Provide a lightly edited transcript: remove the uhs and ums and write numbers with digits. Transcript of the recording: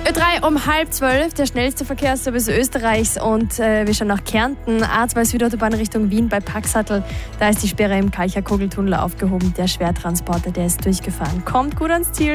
Ö3 um 11:30, der schnellste Verkehrsservice Österreichs. Und wir schauen nach Kärnten. A2 Südautobahn Richtung Wien bei Paxattel. Da ist die Sperre im Kalcher Kugeltunnel aufgehoben. Der Schwertransporter, der ist durchgefahren. Kommt gut ans Ziel.